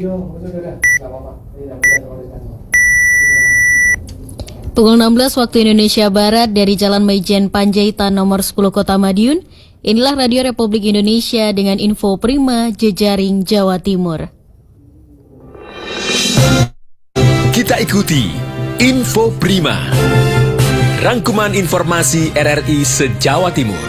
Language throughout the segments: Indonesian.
Pukul 16 waktu Indonesia Barat dari Jalan Maijen Panjaitan nomor 10 Kota Madiun, inilah Radio Republik Indonesia dengan info prima jejaring Jawa Timur. Kita ikuti Info Prima, rangkuman informasi RRI se-Jawa Timur.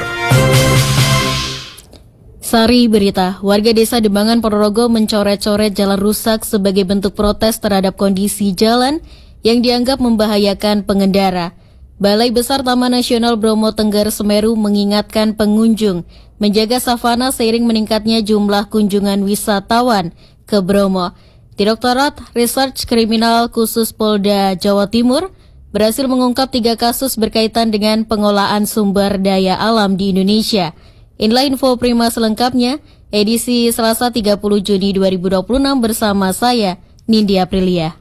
Sari berita, warga desa Demangan Ponorogo mencoret-coret jalan rusak sebagai bentuk protes terhadap kondisi jalan yang dianggap membahayakan pengendara. Balai Besar Taman Nasional Bromo Tengger Semeru mengingatkan pengunjung menjaga savana seiring meningkatnya jumlah kunjungan wisatawan ke Bromo. Direktorat Research Kriminal Khusus Polda Jawa Timur berhasil mengungkap 3 kasus berkaitan dengan pengolahan sumber daya alam di Indonesia. Inilah info prima selengkapnya, edisi Selasa 30 Juni 2026 bersama saya, Nindi Aprilia.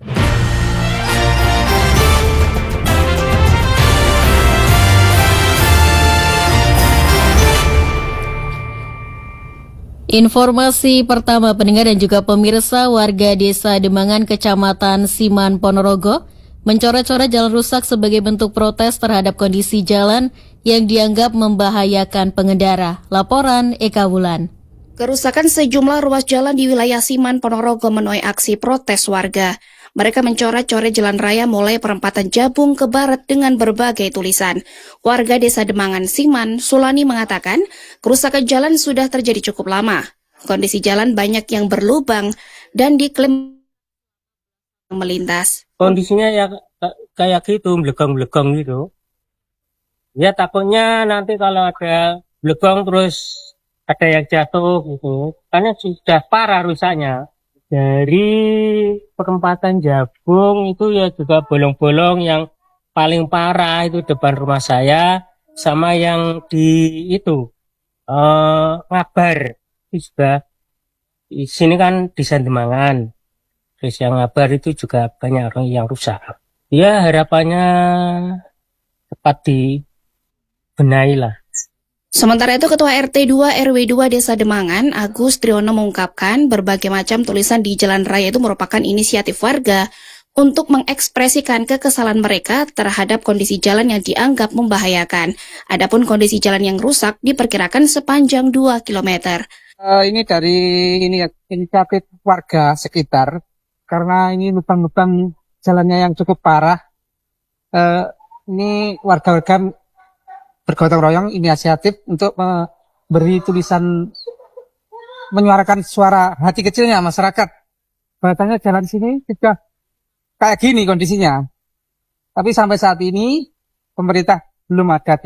Informasi pertama, pendengar dan juga pemirsa, warga desa Demangan, Kecamatan Siman, Ponorogo mencoret-coret jalan rusak sebagai bentuk protes terhadap kondisi jalan yang dianggap membahayakan pengendara. Laporan Eka Wulan. Kerusakan sejumlah ruas jalan di wilayah Siman, Ponorogo menuai aksi protes warga. Mereka mencoret-coret jalan raya mulai perempatan Jabung ke barat dengan berbagai tulisan. Warga desa Demangan Siman, Sulani mengatakan, kerusakan jalan sudah terjadi cukup lama. Kondisi jalan banyak yang berlubang dan diklaim melintas. Kondisinya ya kayak gitu, blegang-blegang gitu. Ya takutnya nanti kalau ada blegang terus ada yang jatuh gitu. Karena sudah parah rusaknya. Dari perempatan Jabung itu ya juga bolong-bolong, yang paling parah itu depan rumah saya, sama yang di itu Ngabar itu juga. Di sini kan di Demangan, terus yang Ngabar itu juga banyak orang yang rusak. Ya harapannya cepat dibenahi lah. Sementara itu, Ketua RT 2 RW 2 Desa Demangan, Agus Triono mengungkapkan berbagai macam tulisan di jalan raya itu merupakan inisiatif warga untuk mengekspresikan kekesalan mereka terhadap kondisi jalan yang dianggap membahayakan. Adapun kondisi jalan yang rusak diperkirakan sepanjang 2 km. Ini dari inisiatif warga sekitar, karena ini lubang-lubang jalannya yang cukup parah. Ini warga-warga bergotong royong inisiatif untuk memberi tulisan, menyuarakan suara hati kecilnya masyarakat. Bahasanya jalan sini sudah kayak gini kondisinya. Tapi sampai saat ini pemerintah belum ada